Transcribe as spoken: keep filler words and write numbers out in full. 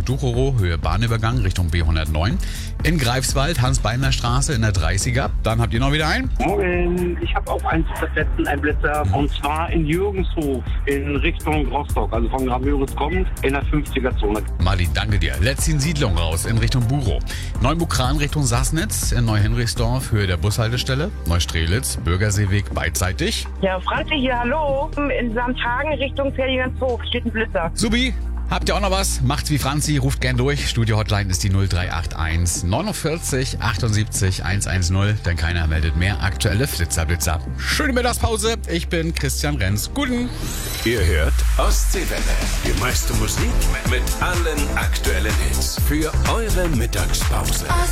Richtung Duchero, Höhe Bahnübergang, Richtung B hundertneun. In Greifswald, Hans-Beiner-Straße in der dreißiger. Dann habt ihr noch wieder einen. Morgen, ich habe auch einen zu versetzen, einen Blitzer. Mhm. Und zwar in Jürgenshof in Richtung Rostock, also von Grammöritz kommt, in der fünfziger-Zone. Martin, danke dir. Letzten Siedlung raus in Richtung Burow. Neumukran Richtung Sassnitz, in Neuhenrichsdorf, Höhe der Bushaltestelle. Neustrelitz, Bürgerseeweg beidseitig. Ja, Franzi hier, hallo. In Samthagen Richtung Ferdigandshof steht ein Blitzer. Subi, habt ihr auch noch was? Macht's wie Franzi, ruft gern durch. Studio-Hotline ist die null drei acht eins neunundvierzig achtundsiebzig hundertzehn, denn keiner meldet mehr aktuelle Flitzer-Blitzer. Schöne Mittagspause, ich bin Christian Renz. Guten. Ihr hört Ostseewelle, die meiste Musik mit allen aktuellen Hits für eure Mittagspause.